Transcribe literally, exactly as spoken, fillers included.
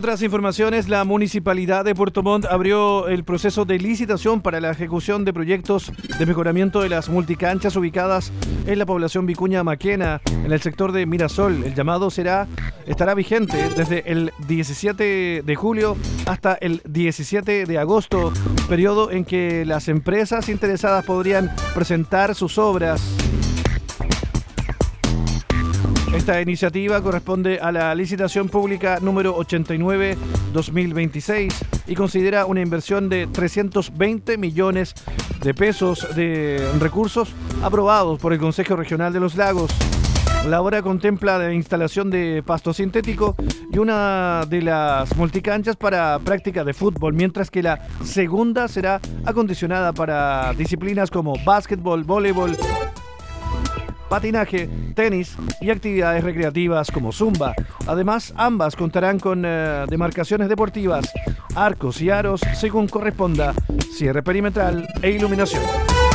otras informaciones, la Municipalidad de Puerto Montt abrió el proceso de licitación para la ejecución de proyectos de mejoramiento de las multicanchas ubicadas en la población Vicuña Maquena, en el sector de Mirasol. El llamado será estará vigente desde el diecisiete de julio hasta el diecisiete de agosto, periodo en que las empresas interesadas podrían presentar sus obras. Esta iniciativa corresponde a la licitación pública número ochenta y nueve barra dos mil veintiséis y considera una inversión de trescientos veinte millones de pesos de recursos aprobados por el Consejo Regional de los Lagos. La obra contempla la instalación de pasto sintético y una de las multicanchas para práctica de fútbol, mientras que la segunda será acondicionada para disciplinas como básquetbol, voleibol, patinaje, tenis y actividades recreativas como zumba. Además, ambas contarán con eh, demarcaciones deportivas, arcos y aros según corresponda, cierre perimetral e iluminación.